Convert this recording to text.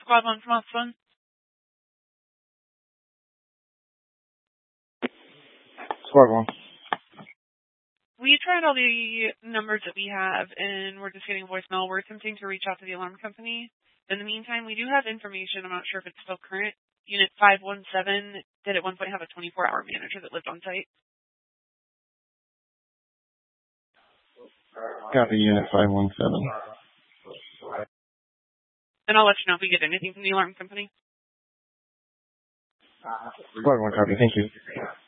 Squad 1 from Office 1. Squad 1. We tried all the numbers that we have, and we're just getting a voicemail. We're attempting to reach out to the alarm company. In the meantime, we do have information. I'm not sure if it's still current. Unit 517 did at one point have a 24-hour manager that lived on site. Copy, Unit 517. And I'll let you know if we get anything from the alarm company. Squad 1 copy. Thank you.